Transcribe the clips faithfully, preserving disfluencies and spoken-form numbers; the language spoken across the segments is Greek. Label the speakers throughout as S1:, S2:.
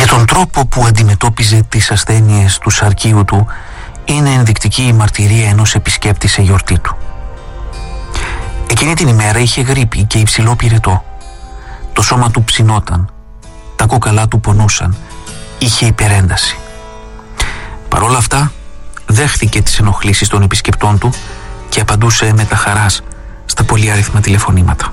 S1: τον τρόπο που αντιμετώπιζε τις ασθένειες του σαρκίου του είναι ενδεικτική η μαρτυρία ενός επισκέπτη σε γιορτή του. Εκείνη την ημέρα είχε γρίπη και υψηλό πυρετό. Το σώμα του ψινόταν, τα κόκαλά του πονούσαν, είχε υπερένταση. Παρ' όλα αυτά δέχθηκε τις ενοχλήσεις των επισκεπτών του και απαντούσε με τα χαράς στα πολυάριθμα τηλεφωνήματα.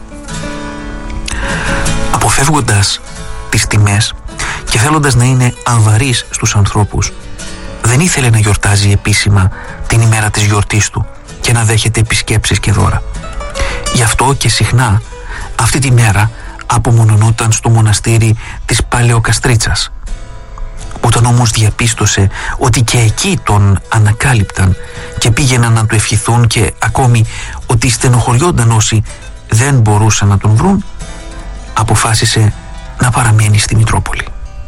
S1: Αποφεύγοντας τις τιμές και θέλοντας να είναι ανβαρύς στους ανθρώπους, δεν ήθελε να γιορτάζει επίσημα την ημέρα της γιορτής του και να δέχεται επισκέψεις και δώρα. Γι' αυτό και συχνά αυτή τη μέρα απομονωνόταν στο μοναστήρι της Παλαιοκαστρίτσας. Όταν όμως διαπίστωσε ότι και εκεί τον ανακάλυπταν και πήγαιναν να του ευχηθούν και ακόμη ότι στενοχωριόνταν όσοι δεν μπορούσαν να τον βρουν, αποφάσισε να παραμένει στη Μητρόπολη.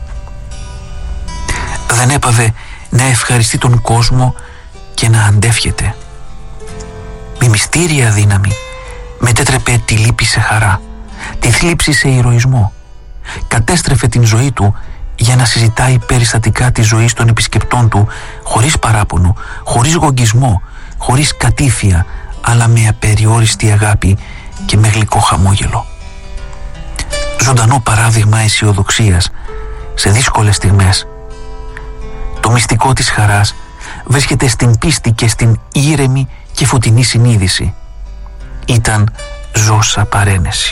S1: Δεν έπαβε να ευχαριστεί τον κόσμο και να αντεύχεται. Με μυστήρια δύναμη μετέτρεπε τη λύπη σε χαρά, τη θλίψη σε ηρωισμό. Κατέστρεφε την ζωή του για να συζητάει περιστατικά της ζωής των επισκεπτών του χωρίς παράπονο, χωρίς γογγισμό, χωρίς κατήφια, αλλά με απεριόριστη αγάπη και με γλυκό χαμόγελο. Ζωντανό παράδειγμα αισιοδοξίας σε δύσκολες στιγμές. Το μυστικό της χαράς βρίσκεται στην πίστη και στην ήρεμη και φωτεινή συνείδηση. Ήταν ζώσα παρένεση.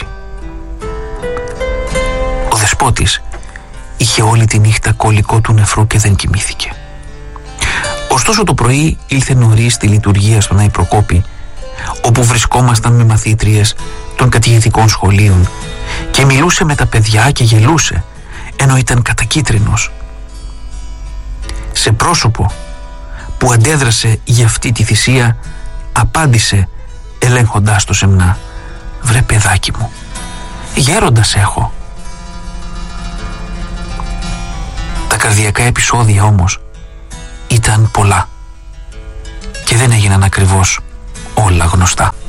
S1: Ο δεσπότης είχε όλη τη νύχτα κολλικό του νεφρού και δεν κοιμήθηκε. Ωστόσο το πρωί ήλθε νωρίς στη λειτουργία στον Άη Προκόπη, όπου βρισκόμασταν με μαθήτριες των κατηχητικών σχολείων, και μιλούσε με τα παιδιά και γελούσε, ενώ ήταν κατακίτρινος. Σε πρόσωπο που αντέδρασε για αυτή τη θυσία, απάντησε ελέγχοντάς το σεμνά: «Βρε παιδάκι μου, γέροντας έχω». Τα καρδιακά επεισόδια όμως ήταν πολλά και δεν έγιναν ακριβώς όλα γνωστά.